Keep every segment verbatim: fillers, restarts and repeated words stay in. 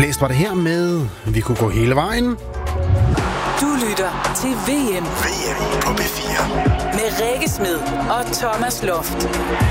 Blæst var det her med, vi kunne gå hele vejen. Du lytter til V M. V M på B fire. Med Rikke Smed og Thomas Loft.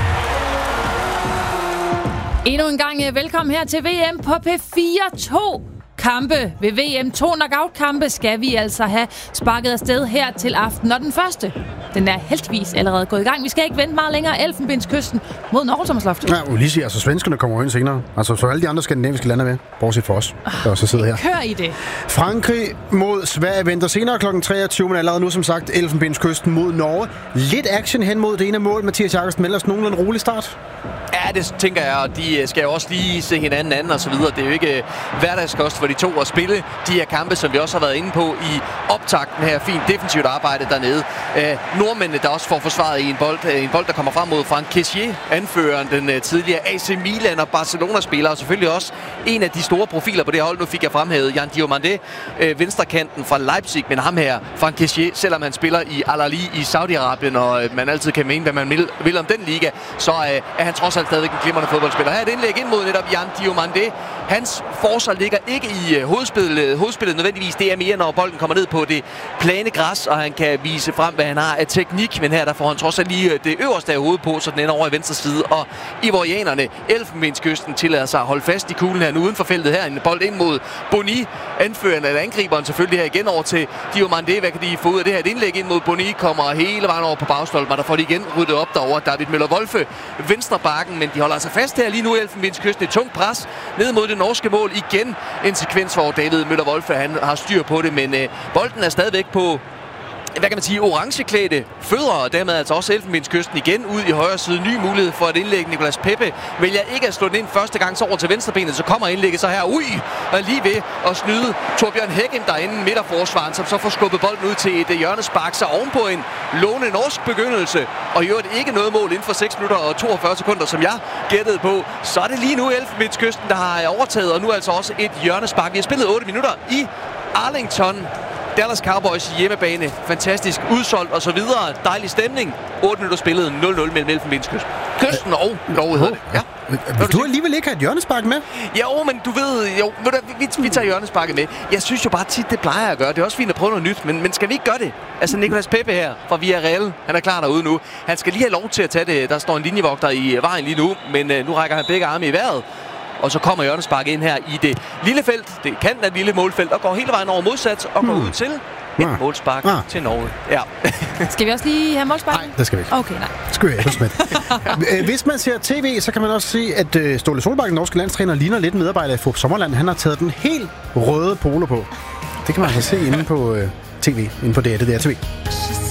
Endnu en gang velkommen her til V M på P fire. To kampe ved V M. To knockout-kampe skal vi altså have sparket afsted her til aften. Og den første, den er heldigvis allerede gået i gang. Vi skal ikke vente meget længere. Elfenbenskysten mod Norge, Thomas Loft. Ja, Ulysses, altså svenskerne kommer ind senere. Altså så alle de andre skandinaviske lande med, bortset for os, der også sidder her. Kør i det. Frankrig mod Sverige venter senere klokken treogtyve, men allerede nu som sagt Elfenbenskysten mod Norge. Lidt action hen mod det ene mål. Mathias Jakobsen melder os nogenlunde rolig start. Ja, det tænker jeg, og de skal jo også lige se hinanden anden og så videre. Det er jo ikke hverdagskost for de to at spille de her kampe, som vi også har været inde på i optakten her. Fint defensivt arbejde dernede. Øh, nordmændene, der også får forsvaret i en bold, en bold, der kommer frem mod Franck Kessié, anføreren, den uh, tidligere A C Milan og Barcelona-spiller, og selvfølgelig også en af de store profiler på det hold. Nu fik jeg fremhævet Yan Diomande, øh, venstrekanten fra Leipzig, men ham her, Franck Kessié, selvom han spiller i Al Ahly i Saudi-Arabien, og øh, man altid kan mene, hvad man vil, vil om den liga, så øh, er han trods alt stadigvæk en glimrende fodboldspiller. Her er et indlæg ind mod netop Yan Diomande. Hans forsvar ligger ikke i uh, hovedspillet, hovedspillet nødvendigvis. Det er mere, når bolden kommer ned på det plane græs, og han kan vise frem, hvad han har af teknik. Men her der får han trods alt lige det øverste af hovedet på, så den ender over i venstre side. Og ivorianerne, Elfenbenskysten, tillader sig at holde fast i kuglen her nu uden for feltet her. En bold ind mod Boni, anføreren af angriberen selvfølgelig her igen over til Diomande. Hvad kan de få ud af det her? Et indlæg ind mod Boni kommer hele vejen over på bagstolpen, og der får de igen ryddet op derovre. David Møller-Wolfe, venstre bakken, men de holder altså fast her lige nu i Elfenbenskysten. Et tungt pres ned mod det norske mål. Igen en sekvens, hvor David Møller-Wolfe han har styr på det, men øh, bolden er stadigvæk på, hvad kan man sige, orangeklædte fødder, og dermed altså også Elfenbenskysten igen ud i højre side. Ny mulighed for et indlæg. Nicolas Pepe vælger ikke at slå den ind første gang, så over til venstrebenet, så kommer indlægget så her. Ui, og lige ved at snyde Torbjørn Hækken derinde midterforsvaren, som så får skubbet bolden ud til et hjørnespark, så ovenpå en låne norsk begyndelse, og i øvrigt ikke noget mål inden for seks minutter og toogfyrre sekunder, som jeg gættede på. Så er det lige nu Elfenbenskysten, der har overtaget, og nu altså også et hjørnespark. Vi har spillet otte minutter i Arlington. Dallas Cowboys hjemmebane. Fantastisk. Udsolgt og så videre. Dejlig stemning. otte minutter spillet. nul nul mellem Elfenbenskysten Kysten og Norge hedder det. Ja. Vil du alligevel ikke have et hjørnespark med? Jo, men du ved, jo, ved du, vi, vi tager hjørnesparket med. Jeg synes jo bare tit, det plejer at gøre. Det er også fint at prøve noget nyt, men, men skal vi ikke gøre det? Altså Nicolas Pepe her fra Villarreal, han er klar derude nu. Han skal lige have lov til at tage det. Der står en linjevogter i vejen lige nu, men uh, nu rækker han begge arme i vejret. Og så kommer hjørnespark ind her i det lille felt. Det kan være et lille målfelt, og går hele vejen over modsat og går hmm. ud til et ah. målspark ah. til Norge. Ja. Skal vi også lige have målspark? Nej, det skal vi ikke. Okay, nej. Skal vi ikke. Hvis man ser tv, så kan man også se, at Ståle Solbakken, den norske landstræner, ligner lidt medarbejder i F O P Sommerland. Han har taget den helt røde polo på. Det kan man altså se inde på uh, tv, inde på D R, det der T V.